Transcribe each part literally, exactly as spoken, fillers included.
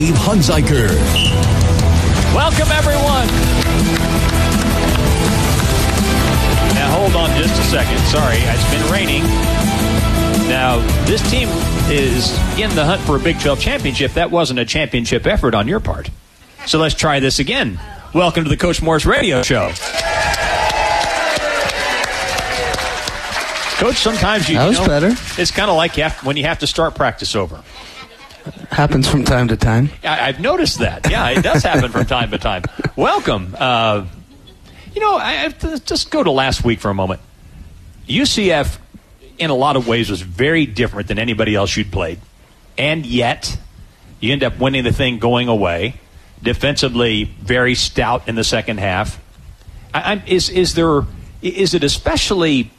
Steve Hunziker. Welcome, everyone. Now, hold on just a second. Sorry, it's been raining. Now, this team is in the hunt for a Big twelve championship. That wasn't a championship effort on your part. So let's try this again. Welcome to the Coach Morris Radio Show. Coach, sometimes you, that was you know, better. It's kind of like you have, when you have to start practice over. Happens from time to time. I, I've noticed that. Yeah, it does happen from time to time. Welcome. Uh, you know, I have to just go to last week for a moment. U C F, in a lot of ways, was very different than anybody else you'd played. And yet, you end up winning the thing going away. Defensively, very stout in the second half. I, I, is is there is it especially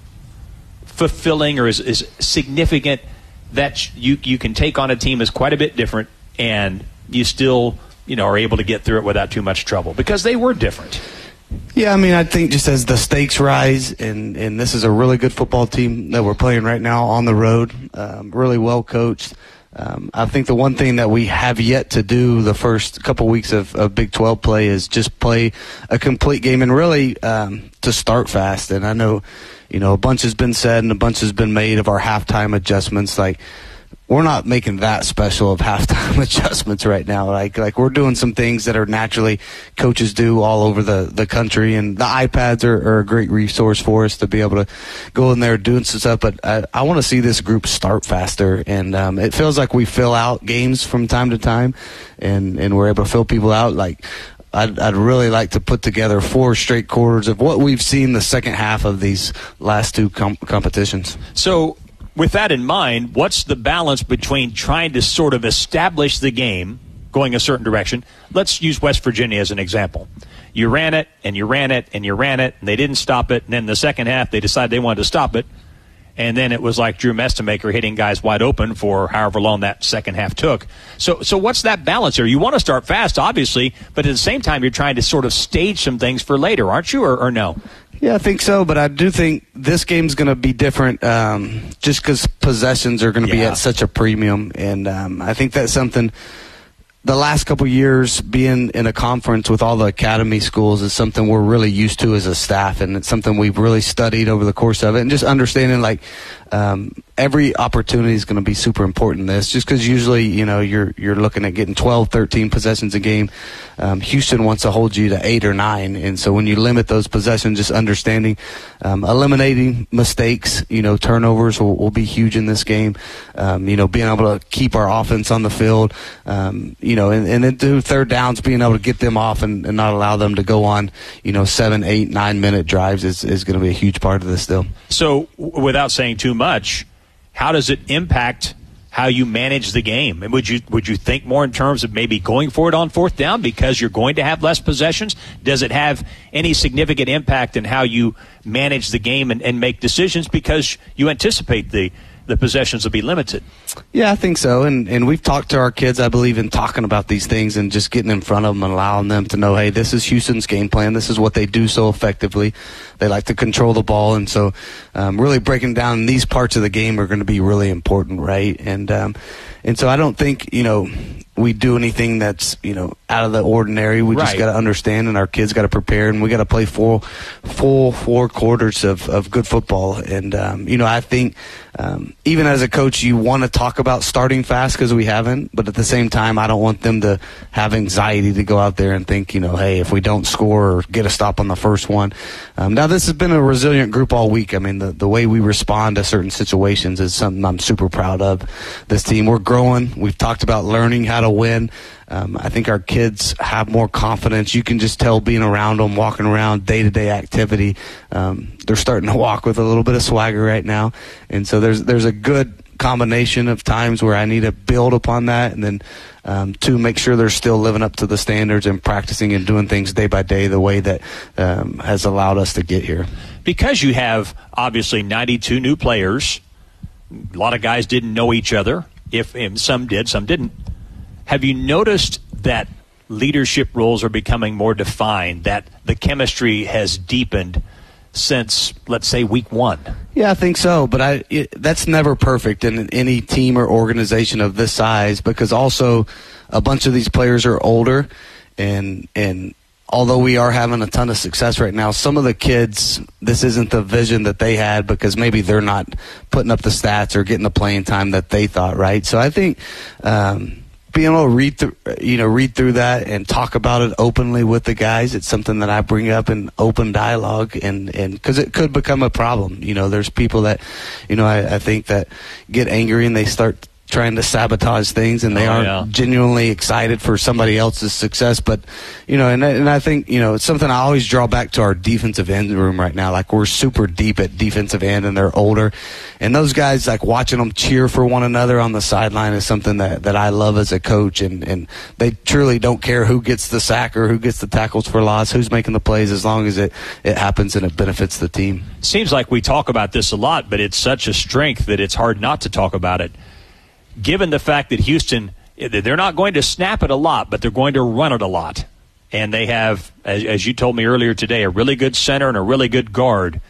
fulfilling or is, is significant that you you can take on a team that's quite a bit different and you still, you know, are able to get through it without too much trouble? Because they were different. Yeah, I mean, I think just as the stakes rise, and, and this is a really good football team that we're playing right now on the road, um, really well coached. Um, I think the one thing that we have yet to do the first couple weeks of, of Big twelve play is just play a complete game and really um, to start fast. And I know, you know, a bunch has been said and a bunch has been made of our halftime adjustments. Like, we're not making that special of halftime adjustments right now. Like, like we're doing some things that are naturally coaches do all over the, the country, and the iPads are, are a great resource for us to be able to go in there doing some stuff. But I, I want to see this group start faster, and um, it feels like we fill out games from time to time, and, and we're able to fill people out. Like, I'd, I'd really like to put together four straight quarters of what we've seen the second half of these last two com- competitions. So, with that in mind, what's the balance between trying to sort of establish the game going a certain direction? Let's use West Virginia as an example. You ran it, and you ran it, and you ran it, and they didn't stop it. And then the second half, they decided they wanted to stop it. And then it was like Drew Mestemaker hitting guys wide open for however long that second half took. So so what's that balance here? You want to start fast, obviously, but at the same time, you're trying to sort of stage some things for later, aren't you, or, or no? Yeah, I think so, but I do think this game's going to be different um, just because possessions are going to yeah. be at such a premium. And um, I think that's something the last couple of years being in a conference with all the academy schools is something we're really used to as a staff, and it's something we've really studied over the course of it, and just understanding like um, every opportunity is going to be super important in this, just because usually, you know, you're you're looking at getting twelve, thirteen possessions a game. Um, Houston wants to hold you to eight or nine, and so when you limit those possessions, just understanding, um, eliminating mistakes, you know, turnovers will, will be huge in this game. Um, you know, being able to keep our offense on the field, um, you know, and, and then do third downs, being able to get them off and, and not allow them to go on, you know, seven, eight, nine minute drives is, is going to be a huge part of this still. So, w- without saying too much, how does it impact how you manage the game? And would you would you think more in terms of maybe going for it on fourth down because you're going to have less possessions? Does it have any significant impact in how you manage the game and, and make decisions because you anticipate the the possessions will be limited? Yeah, I think so. And and we've talked to our kids, I believe, in talking about these things and just getting in front of them and allowing them to know, hey, this is Houston's game plan. This is what they do so effectively. They like to control the ball. And so um, really breaking down these parts of the game are going to be really important, right? And um, and so I don't think, you know, we do anything that's, you know, out of the ordinary. We right. just got to understand, and our kids got to prepare, and we got to play full, full four quarters of, of good football. And, um, you know, I think um, even as a coach, you want to talk about starting fast because we haven't, but at the same time, I don't want them to have anxiety to go out there and think, you know, hey, if we don't score or get a stop on the first one. Um, now, this has been a resilient group all week. I mean, the, the way we respond to certain situations is something I'm super proud of. This team, we're growing. We've talked about learning how to win. Um, I think our kids have more confidence. You can just tell being around them, walking around, day-to-day activity. Um, they're starting to walk with a little bit of swagger right now. And so there's there's a good combination of times where I need to build upon that, and then um, to make sure they're still living up to the standards and practicing and doing things day by day the way that um, has allowed us to get here. Because you have, obviously, ninety-two new players, a lot of guys didn't know each other. If, if some did, some didn't. Have you noticed that leadership roles are becoming more defined, that the chemistry has deepened since, let's say, week one? Yeah, I think so, but I it, that's never perfect in any team or organization of this size, because also a bunch of these players are older, and and although we are having a ton of success right now, some of the kids, this isn't the vision that they had because maybe they're not putting up the stats or getting the playing time that they thought, right? So I think um, being able to read through, you know, read through that and talk about it openly with the guys, it's something that I bring up in open dialogue, and and because it could become a problem. You know, there's people that, you know, I, I think that get angry and they start trying to sabotage things, and they oh, aren't yeah. genuinely excited for somebody else's success. But, you know, and, and I think, you know, it's something I always draw back to our defensive end room right now. Like, we're super deep at defensive end, and they're older. And those guys, like, watching them cheer for one another on the sideline is something that, that I love as a coach. And, and they truly don't care who gets the sack or who gets the tackles for loss, who's making the plays, as long as it, it happens and it benefits the team. Seems like we talk about this a lot, but it's such a strength that it's hard not to talk about it. Given the fact that Houston, they're not going to snap it a lot, but they're going to run it a lot. And they have, as, as you told me earlier today, a really good center and a really good guard.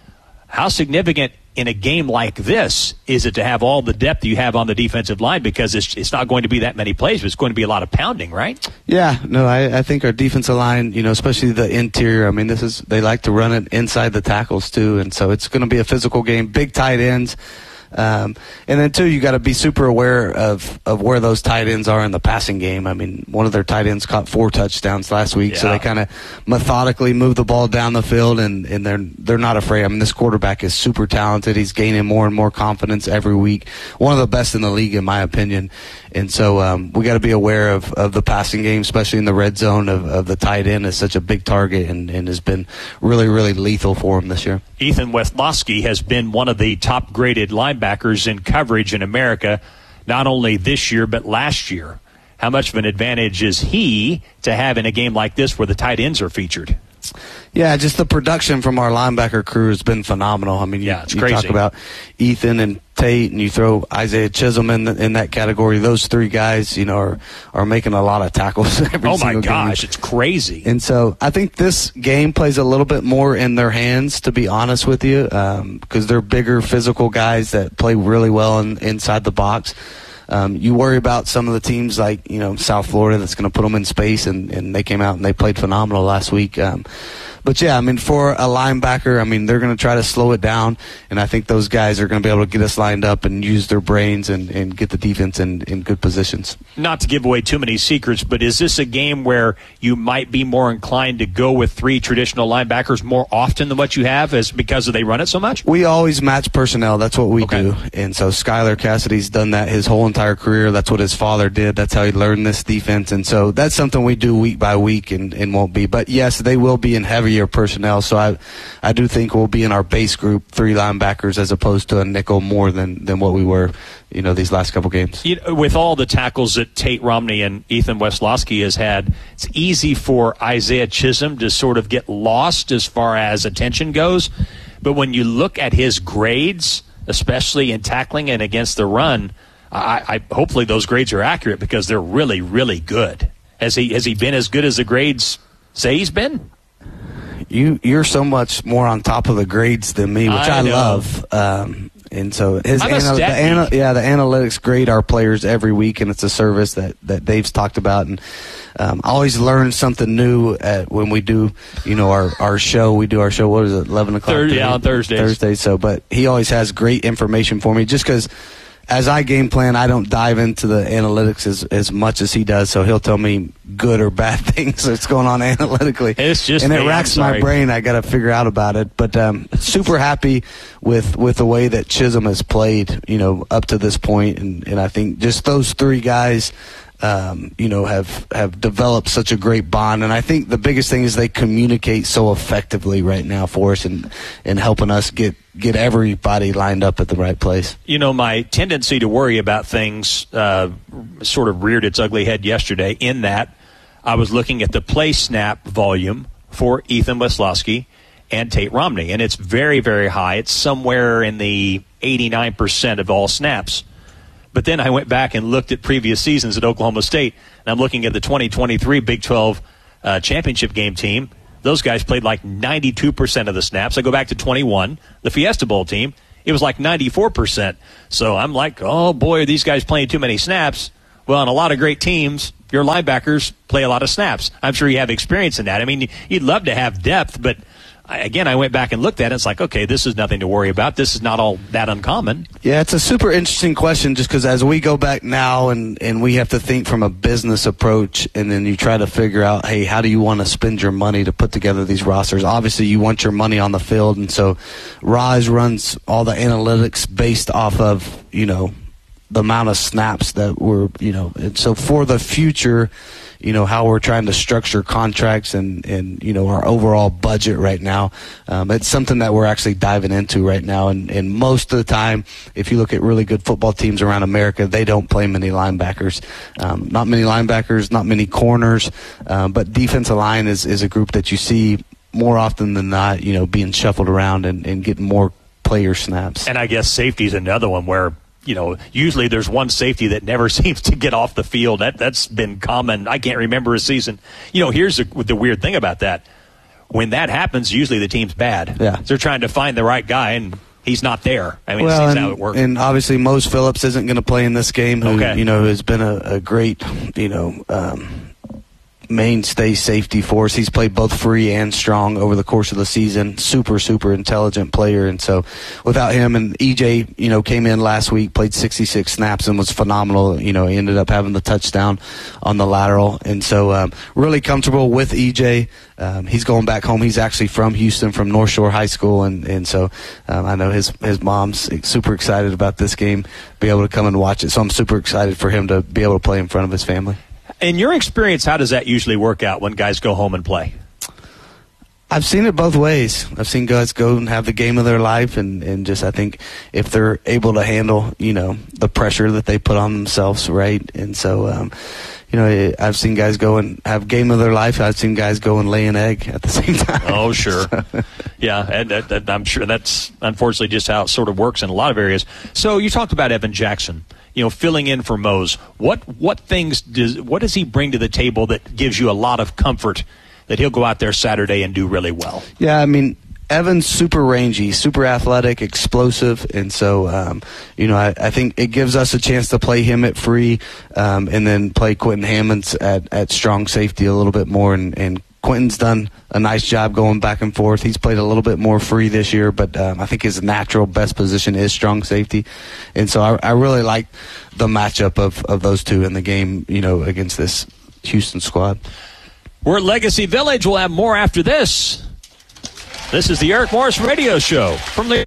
How significant in a game like this is it to have all the depth you have on the defensive line? Because it's, it's not going to be that many plays, but it's going to be a lot of pounding, right? Yeah, no, I, I think our defensive line, you know, especially the interior, I mean, this is, they like to run it inside the tackles too. And so it's going to be a physical game, big tight ends. Um, and then, too, you got to be super aware of, of where those tight ends are in the passing game. I mean, one of their tight ends caught four touchdowns last week, yeah. So they kind of methodically move the ball down the field, and, and they're they're not afraid. I mean, this quarterback is super talented. He's gaining more and more confidence every week. One of the best in the league, in my opinion. And so um, we got to be aware of, of the passing game, especially in the red zone of, of the tight end is such a big target and, and has been really, really lethal for him this year. Ethan Weslowski has been one of the top-graded linebackers in coverage in America, not only this year but last year. How much of an advantage is he to have in a game like this where the tight ends are featured? Yeah, just the production from our linebacker crew has been phenomenal. I mean, you, yeah, it's you crazy. talk about Ethan and Tate, and you throw Isaiah Chisholm in the, in that category. Those three guys, you know, are are making a lot of tackles every oh single my gosh, game. It's crazy. And so I think this game plays a little bit more in their hands, to be honest with you, because um, they're bigger, physical guys that play really well in, inside the box. Um, you worry about some of the teams like, you know, South Florida that's going to put them in space, and, and they came out and they played phenomenal last week. Um, but, yeah, I mean, for a linebacker, I mean, they're going to try to slow it down, and I think those guys are going to be able to get us lined up and use their brains and, and get the defense in, in good positions. Not to give away too many secrets, but is this a game where you might be more inclined to go with three traditional linebackers more often than what you have as because they run it so much? We always match personnel. That's what we okay. do. And so Skylar Cassidy's done that his whole entire career. That's what his father did. That's how he learned this defense. And so that's something we do week by week and, and won't be. But, yes, they will be in heavier personnel. So I I do think we'll be in our base group, three linebackers, as opposed to a nickel more than, than what we were, you know, these last couple games. You know, with all the tackles that Tate Romney and Ethan Weslowski has had, it's easy for Isaiah Chisholm to sort of get lost as far as attention goes. But when you look at his grades, especially in tackling and against the run, I, I hopefully those grades are accurate because they're really, really good. Has he has he been as good as the grades say he's been? You you're so much more on top of the grades than me, which I, I love. Um, and so his I'm a ana- stat the ana- yeah the analytics grade our players every week, and it's a service that, that Dave's talked about. And um, I always learn something new at, when we do you know our, our show. We do our show. What is it? Eleven o'clock. Third, yeah, on Thursdays. Thursday. So, but he always has great information for me, just because. As I game plan, I don't dive into the analytics as, as much as he does, so he'll tell me good or bad things that's going on analytically. It's just and it me, racks my brain. I got to figure out about it. But um, super happy with, with the way that Chisholm has played, you know, up to this point. And, and I think just those three guys, um, you know, have, have developed such a great bond. And I think the biggest thing is they communicate so effectively right now for us and, and helping us get get everybody lined up at the right place. You know, my tendency to worry about things uh, sort of reared its ugly head yesterday in that I was looking at the play snap volume for Ethan Weslowski and Tate Romney, and it's very, very high. It's somewhere in the eighty-nine percent of all snaps. But then I went back and looked at previous seasons at Oklahoma State, and I'm looking at the twenty twenty-three Big twelve uh, championship game team. Those guys played like ninety-two percent of the snaps. I go back to twenty-one, the Fiesta Bowl team, it was like ninety-four percent. So I'm like, oh, boy, are these guys playing too many snaps. Well, in a lot of great teams, your linebackers play a lot of snaps. I'm sure you have experience in that. I mean, you'd love to have depth, but I, again, I went back and looked at it. It's like, okay, this is nothing to worry about. This is not all that uncommon. Yeah, it's a super interesting question just because as we go back now and, and we have to think from a business approach, and then you try to figure out, hey, how do you want to spend your money to put together these rosters? Obviously, you want your money on the field, and so Raj runs all the analytics based off of, you know, the amount of snaps that we're, you know, and so for the future, you know, how we're trying to structure contracts and, and you know, our overall budget right now. Um, it's something that we're actually diving into right now. And, and most of the time, if you look at really good football teams around America, they don't play many linebackers. Um, not many linebackers, not many corners, um, but defensive line is, is a group that you see more often than not, you know, being shuffled around and, and getting more player snaps. And I guess safety is another one where, you know, usually there's one safety that never seems to get off the field. That, that's been common. I can't remember a season. You know, here's the, the weird thing about that. When that happens, usually the team's bad. Yeah. They're trying to find the right guy, and he's not there. I mean, well, it seems and, how it works. And obviously Mose Phillips isn't going to play in this game, who, okay. you know, has been a, a great, you know, um, mainstay safety for us. He's played both free and strong over the course of the season. Super, super intelligent player. And so without him, and E J, you know, came in last week, played sixty-six snaps and was phenomenal. You know, he ended up having the touchdown on the lateral. And so um, really comfortable with E J. Um, he's going back home. He's actually from Houston, from North Shore High School. And, and so um, I know his, his mom's super excited about this game, be able to come and watch it. So I'm super excited for him to be able to play in front of his family. In your experience, how does that usually work out when guys go home and play? I've seen it both ways. I've seen guys go and have the game of their life, and, and just I think if they're able to handle, you know, the pressure that they put on themselves, right? And so, um, you know, I've seen guys go and have game of their life. I've seen guys go and lay an egg at the same time. Oh, sure. Yeah, and, and, and I'm sure that's unfortunately just how it sort of works in a lot of areas. So you talked about Evan Jackson, you know, filling in for Mose. What what things does what does he bring to the table that gives you a lot of comfort that he'll go out there Saturday and do really well? Yeah, I mean, Evan's super rangy, super athletic, explosive, and so, um, you know, I, I think it gives us a chance to play him at free, um, and then play Quentin Hammonds at, at strong safety a little bit more, and, and Quentin's done a nice job going back and forth. He's played a little bit more free this year, but um, I think his natural best position is strong safety. And so I, I really like the matchup of, of those two in the game, you know, against this Houston squad. We're at Legacy Village. We'll have more after this. This is the Eric Morris Radio Show from the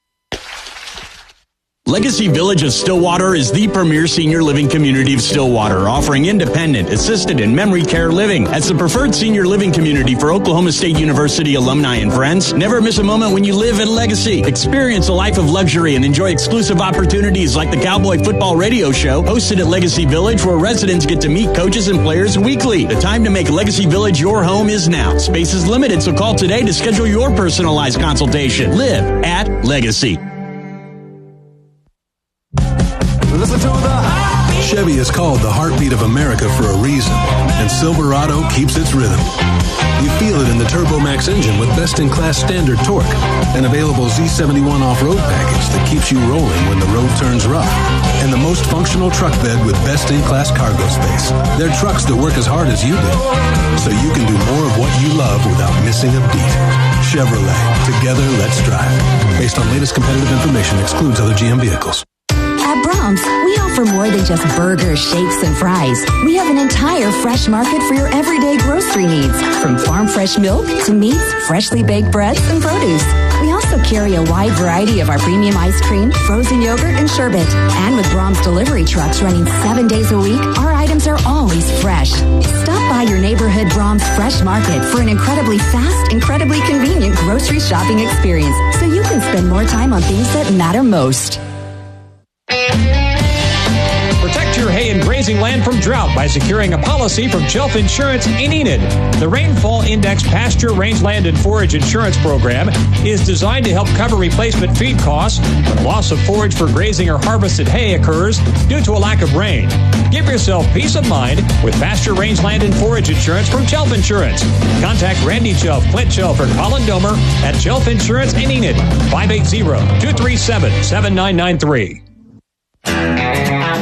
Legacy Village of Stillwater is the premier senior living community of Stillwater, offering independent, assisted, and memory care living. As the preferred senior living community for Oklahoma State University alumni and friends, never miss a moment when you live at Legacy. Experience a life of luxury and enjoy exclusive opportunities like the Cowboy Football Radio Show, hosted at Legacy Village, where residents get to meet coaches and players weekly. The time to make Legacy Village your home is now. Space is limited, so call today to schedule your personalized consultation. Live at Legacy. Listen to the heartbeat. Chevy is called the heartbeat of America for a reason, and Silverado keeps its rhythm. You feel it in the TurboMax engine with best-in-class standard torque, an available Z seventy-one off-road package that keeps you rolling when the road turns rough, and the most functional truck bed with best-in-class cargo space. They're trucks that work as hard as you do, so you can do more of what you love without missing a beat. Chevrolet. Together, let's drive. Based on latest competitive information, excludes other G M vehicles. At Brahms, we offer more than just burgers, shakes, and fries. We have an entire fresh market for your everyday grocery needs, from farm fresh milk to meats, freshly baked breads, and produce. We also carry a wide variety of our premium ice cream, frozen yogurt, and sherbet. And with Brahms delivery trucks running seven days a week, our items are always fresh. Stop by your neighborhood Brahms Fresh Market for an incredibly fast, incredibly convenient grocery shopping experience, so you can spend more time on things that matter most. Protect your hay and grazing land from drought by securing a policy from Shelf Insurance in Enid. The Rainfall Index Pasture, Rangeland, and Forage Insurance Program is designed to help cover replacement feed costs when loss of forage for grazing or harvested hay occurs due to a lack of rain. Give yourself peace of mind with Pasture, Rangeland, and Forage Insurance from Shelf Insurance. Contact Randy Shelf, Clint Shelf, or Colin Domer at Shelf Insurance in Enid, five eight zero, two three seven, seven nine nine three.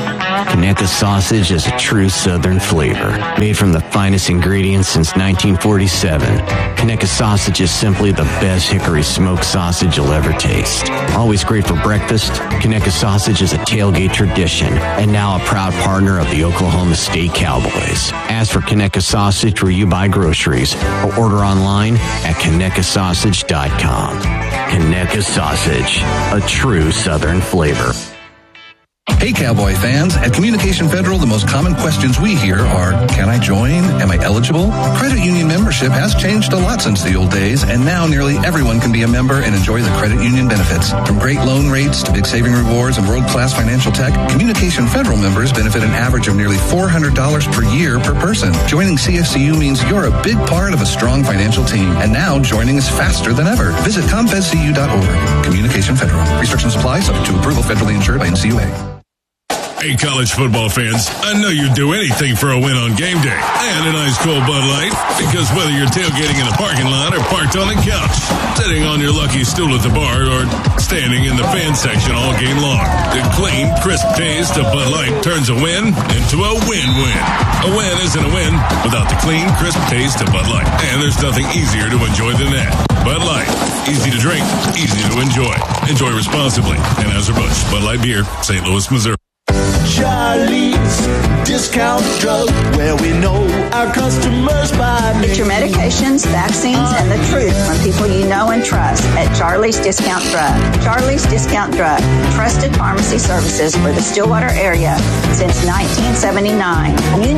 Conecuh sausage is a true Southern flavor, made from the finest ingredients since nineteen forty-seven. Conecuh sausage is simply the best hickory smoked sausage you'll ever taste. Always great for breakfast, Conecuh sausage is a tailgate tradition and now a proud partner of the Oklahoma State Cowboys. Ask for Conecuh sausage where you buy groceries or order online at Conecuh sausage dot com. Conecuh sausage, a true Southern flavor. Hey, Cowboy fans. At Communication Federal, the most common questions we hear are, can I join? Am I eligible? Credit union membership has changed a lot since the old days, and now nearly everyone can be a member and enjoy the credit union benefits. From great loan rates to big saving rewards and world-class financial tech, Communication Federal members benefit an average of nearly four hundred dollars per year per person. Joining C F C U means you're a big part of a strong financial team, and now joining is faster than ever. Visit comfed c u dot org. Communication Federal. Restrictions apply, subject to approval, federally insured by N C U A. Hey, college football fans, I know you'd do anything for a win on game day and an ice cold Bud Light, because whether you're tailgating in a parking lot or parked on a couch, sitting on your lucky stool at the bar, or standing in the fan section all game long, the clean, crisp taste of Bud Light turns a win into a win-win. A win isn't a win without the clean, crisp taste of Bud Light, and there's nothing easier to enjoy than that. Bud Light, easy to drink, easy to enjoy. Enjoy responsibly. Anheuser-Busch, Bud Light Beer, Saint Louis, Missouri. Charlie's Discount Drug, where we know our customers by name. Get your medications, vaccines, and the truth from people you know and trust at Charlie's Discount Drug. Charlie's Discount Drug, trusted pharmacy services for the Stillwater area since nineteen seventy-nine. You